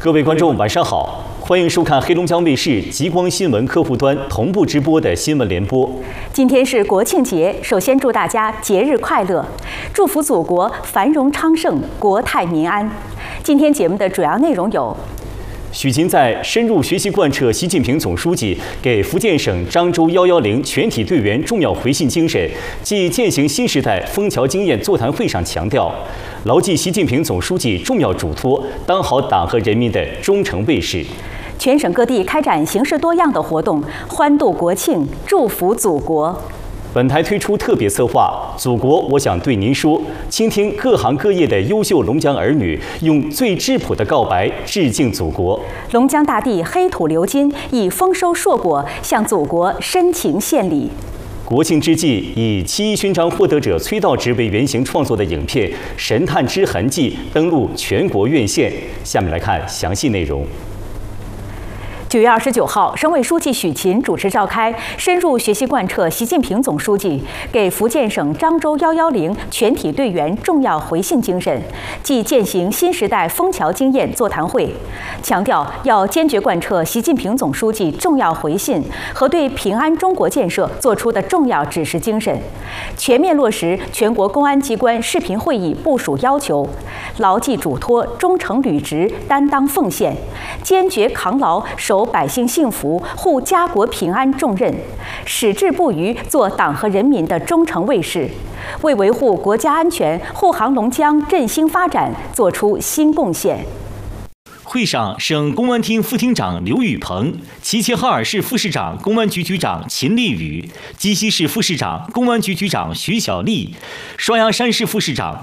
各位观众，晚上好，欢迎收看黑龙江卫视极光新闻客户端同步直播的新闻联播。 今天是国庆节，首先祝大家节日快乐，祝福祖国繁荣昌盛，国泰民安。今天节目的主要内容有： 许勤在深入学习贯彻习近平总书记给福建省漳州110全体队员重要回信精神暨践行新时代枫桥经验座谈会上强调，牢记习近平总书记重要嘱托，当好党和人民的忠诚卫士。 全省各地开展形式多样的活动，欢度国庆，祝福祖国。 本台推出特别策划《祖国，我想对您说》，倾听各行各业的优秀龙江儿女用最质朴的告白致敬祖国。 龙江大地黑土鎏金，以丰收硕果向祖国深情献礼。 国庆之际，以七一勋章获得者崔道直为原型创作的影片《神探之痕迹》登陆全国院线。下面来看详细内容。 9月29号，省委书记许勤主持召开深入学习贯彻习近平总书记给福建省漳州110全体队员重要回信精神暨践行新时代枫桥经验座谈会，强调要坚决贯彻习近平总书记重要回信和对平安中国建设作出的重要指示精神，全面落实全国公安机关视频会议部署要求，牢记嘱托，忠诚履职，担当奉献，坚决扛牢守百姓幸福、护家国平安重任，矢志不渝做党和人民的忠诚卫士，为维护国家安全、护航龙江振兴发展作出新贡献。 会上，省公安厅副厅长刘宇鹏、齐齐哈尔市副市长、公安局局长秦立宇、鸡西市副市长、公安局局长徐小丽、双阳山市副市长、